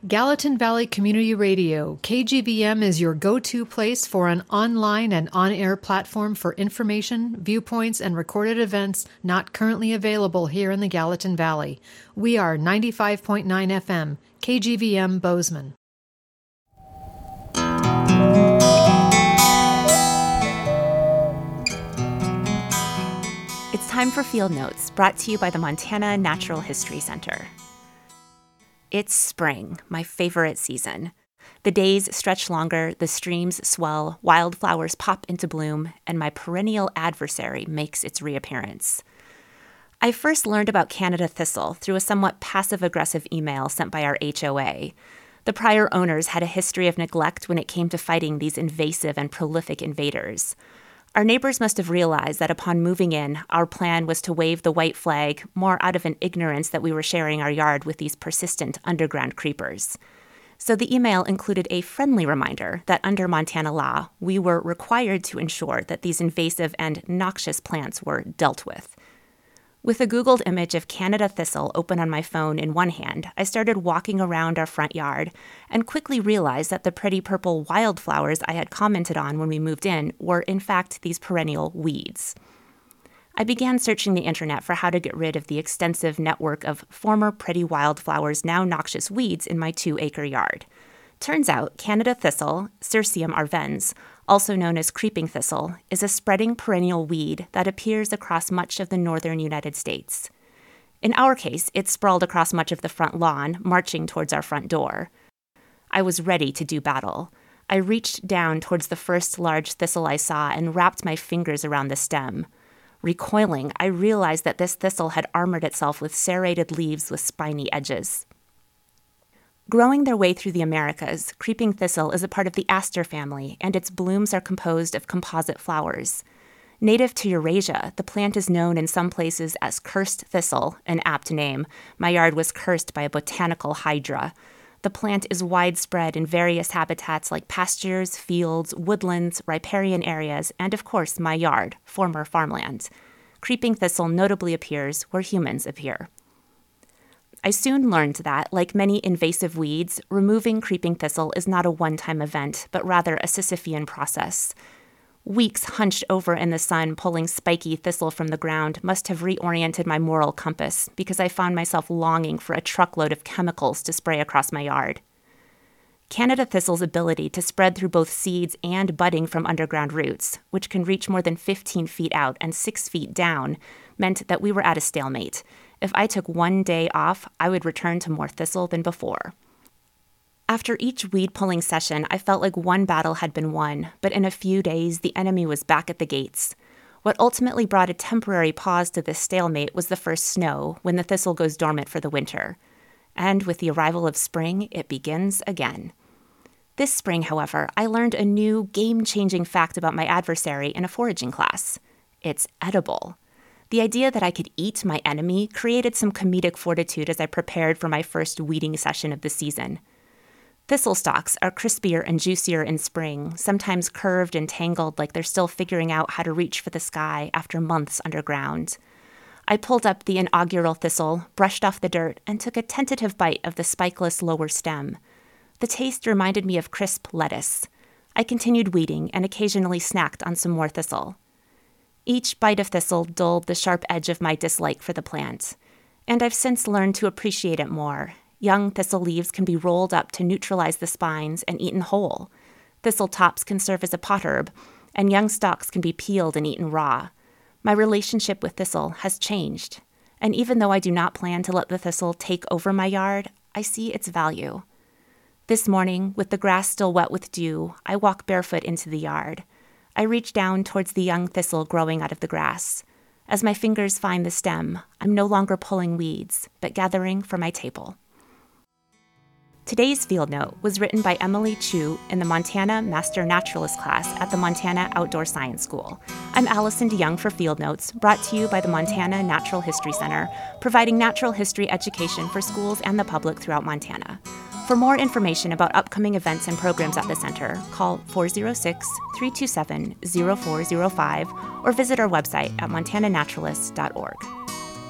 Gallatin Valley Community Radio, KGVM, is your go-to place for an online and on-air platform for information, viewpoints, and recorded events not currently available here in the Gallatin Valley. We are 95.9 FM, KGVM Bozeman. It's time for Field Notes, brought to you by the Montana Natural History Center. It's spring, my favorite season. The days stretch longer, the streams swell, wildflowers pop into bloom, and my perennial adversary makes its reappearance. I first learned about Canada thistle through a somewhat passive-aggressive email sent by our HOA. The prior owners had a history of neglect when it came to fighting these invasive and prolific invaders. Our neighbors must have realized that upon moving in, our plan was to wave the white flag more out of an ignorance that we were sharing our yard with these persistent underground creepers. So the email included a friendly reminder that under Montana law, we were required to ensure that these invasive and noxious plants were dealt with. With a Googled image of Canada thistle open on my phone in one hand, I started walking around our front yard and quickly realized that the pretty purple wildflowers I had commented on when we moved in were in fact these perennial weeds. I began searching the internet for how to get rid of the extensive network of former pretty wildflowers, now noxious weeds in my 2-acre yard. Turns out Canada thistle, Cirsium arvens, also known as creeping thistle, is a spreading perennial weed that appears across much of the northern United States. In our case, it sprawled across much of the front lawn, marching towards our front door. I was ready to do battle. I reached down towards the first large thistle I saw and wrapped my fingers around the stem. Recoiling, I realized that this thistle had armored itself with serrated leaves with spiny edges. Growing their way through the Americas, creeping thistle is a part of the aster family, and its blooms are composed of composite flowers. Native to Eurasia, the plant is known in some places as cursed thistle, an apt name. My yard was cursed by a botanical hydra. The plant is widespread in various habitats like pastures, fields, woodlands, riparian areas, and of course my yard, former farmland. Creeping thistle notably appears where humans appear. I soon learned that, like many invasive weeds, removing creeping thistle is not a one-time event, but rather a Sisyphean process. Weeks hunched over in the sun pulling spiky thistle from the ground must have reoriented my moral compass because I found myself longing for a truckload of chemicals to spray across my yard. Canada thistle's ability to spread through both seeds and budding from underground roots, which can reach more than 15 feet out and 6 feet down, meant that we were at a stalemate. If I took one day off, I would return to more thistle than before. After each weed-pulling session, I felt like one battle had been won, but in a few days, the enemy was back at the gates. What ultimately brought a temporary pause to this stalemate was the first snow, when the thistle goes dormant for the winter. And with the arrival of spring, it begins again. This spring, however, I learned a new, game-changing fact about my adversary in a foraging class. It's edible. The idea that I could eat my enemy created some comedic fortitude as I prepared for my first weeding session of the season. Thistle stalks are crispier and juicier in spring, sometimes curved and tangled like they're still figuring out how to reach for the sky after months underground. I pulled up the inaugural thistle, brushed off the dirt, and took a tentative bite of the spikeless lower stem. The taste reminded me of crisp lettuce. I continued weeding and occasionally snacked on some more thistle. Each bite of thistle dulled the sharp edge of my dislike for the plant, and I've since learned to appreciate it more. Young thistle leaves can be rolled up to neutralize the spines and eaten whole. Thistle tops can serve as a potherb, and young stalks can be peeled and eaten raw. My relationship with thistle has changed, and even though I do not plan to let the thistle take over my yard, I see its value. This morning, with the grass still wet with dew, I walk barefoot into the yard. I reach down towards the young thistle growing out of the grass. As my fingers find the stem, I'm no longer pulling weeds, but gathering for my table. Today's field note was written by Emily Chu in the Montana Master Naturalist class at the Montana Outdoor Science School. I'm Allison DeYoung for Field Notes, brought to you by the Montana Natural History Center, providing natural history education for schools and the public throughout Montana. For more information about upcoming events and programs at the center, call 406-327-0405 or visit our website at montananaturalist.org.